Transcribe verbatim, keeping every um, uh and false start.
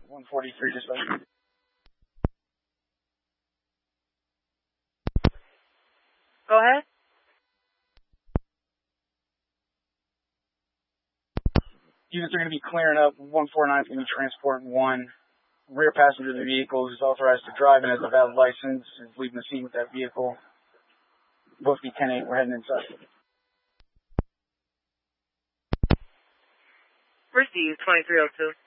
one forty-three, just like. Go ahead. Units are going to be clearing up. one forty-nine is going to be transporting one. Rear passenger of the vehicle is authorized to drive and has a valid license. Is leaving the scene with that vehicle. Both be ten eight. We're heading inside. Receive twenty-three oh two.